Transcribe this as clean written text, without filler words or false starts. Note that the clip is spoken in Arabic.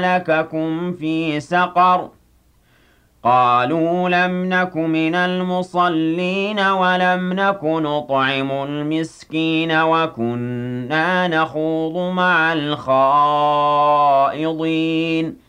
سَلَكَكُمْ فِي سَقَرَ قَالُوا لَمْ نَكُ مِنَ الْمُصَلِّينَ وَلَمْ نَكُ نُطْعِمُ الْمِسْكِينَ وَكُنَّا نَخُوضُ مَعَ الْخَائِضِينَ